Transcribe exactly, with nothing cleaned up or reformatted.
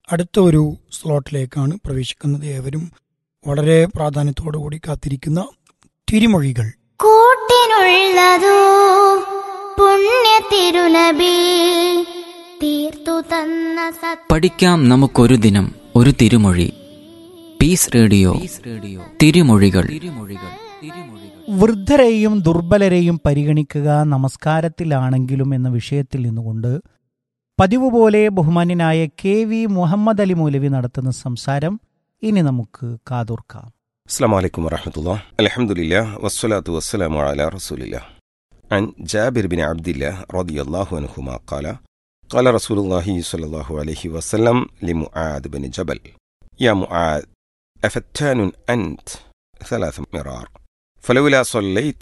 അടുത്ത ഒരു സ്ലോട്ടിലേക്കാണ് പ്രവേശിക്കുന്നത്. ഏവരും വളരെ പ്രാധാന്യത്തോടുകൂടി കാത്തിരിക്കുന്ന തിരുമൊഴികൾ. കൂട്ടിനുള്ളതോ പുണ്യ തിരുനബി തീർത്തു തന്ന സത് പഠിക്കാം നമുക്കൊരു ദിനം ഒരു തിരുമൊഴി. പീസ് റേഡിയോ തിരുമൊഴികൾ. വൃദ്ധരെയും ദുർബലരെയും പരിഗണിക്കുക നമസ്കാരത്തിലാണെങ്കിലും എന്ന വിഷയത്തിൽ നിന്നുകൊണ്ട് പതിവ് പോലെ ബഹുമാന്യനായ കെ വി മുഹമ്മദ് അലി മൗലവി നടത്തുന്ന സംസാരം ഇനി നമുക്ക് കാതോർക്കാം. അസ്സലാമു അലൈക്കും വറഹ്മത്തുള്ളാഹി. അൽഹംദുലില്ലാഹ് വസ്സലാത്തു വസ്സലാമു അലാ റസൂലില്ലാഹ്. അൻ ജാബിർ ബിൻ അബ്ദില്ലാഹ് റളിയല്ലാഹു അൻഹുമാ ഖാല ഖാല റസൂലുള്ളാഹി സ്വല്ലല്ലാഹു അലൈഹി വസല്ലം ലിമുആദ് ബിൻ ജബൽ യാ മുആദ് അഫത്താനുൻ അൻത ثلاث مرار فلولا صليت